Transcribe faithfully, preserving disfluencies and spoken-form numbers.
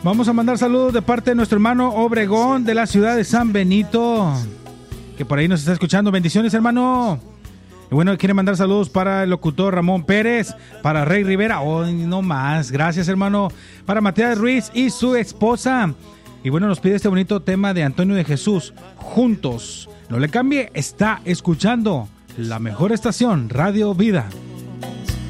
Vamos a mandar saludos de parte de nuestro hermano Obregón de la ciudad de San Benito, que por ahí nos está escuchando. Bendiciones, hermano. Y bueno, quiere mandar saludos para el locutor Ramón Pérez, para Rey Rivera. Hoy no más. Gracias, hermano. Para Matías Ruiz y su esposa. Y bueno, nos pide este bonito tema de Antonio de Jesús. Juntos. No le cambie, está escuchando la mejor estación, Radio Vida.